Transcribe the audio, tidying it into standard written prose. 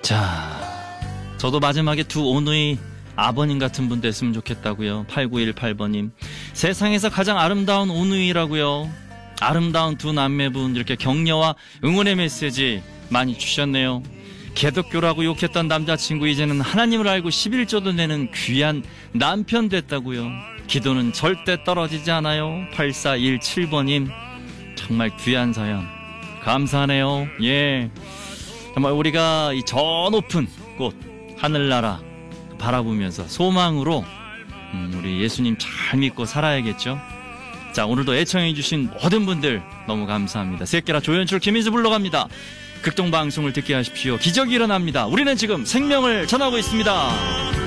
자, 저도 마지막에 두 오누이 아버님 같은 분 됐으면 좋겠다고요. 8918번님. 세상에서 가장 아름다운 오누이라고요. 아름다운 두 남매분 이렇게 격려와 응원의 메시지 많이 주셨네요. 개독교라고 욕했던 남자친구 이제는 하나님을 알고 11조도 내는 귀한 남편 됐다고요. 기도는 절대 떨어지지 않아요. 8417번님. 정말 귀한 사연 감사하네요. 예, 정말 우리가 이 저 높은 꽃 하늘나라 바라보면서 소망으로 우리 예수님 잘 믿고 살아야겠죠. 자, 오늘도 애청해 주신 모든 분들 너무 감사합니다. 새끼라 조연출 김인수 불러갑니다. 극동방송을 듣게 하십시오. 기적이 일어납니다. 우리는 지금 생명을 전하고 있습니다.